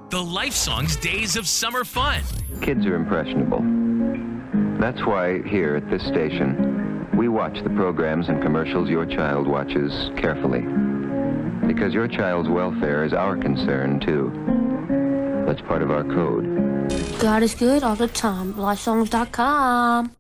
The Lifesongs Days of Summer Fun. Kids are impressionable. That's why here at this station, we watch the programs and commercials your child watches carefully. Because your child's welfare is our concern, too. That's part of our code. God is good all the time. Lifesongs.com.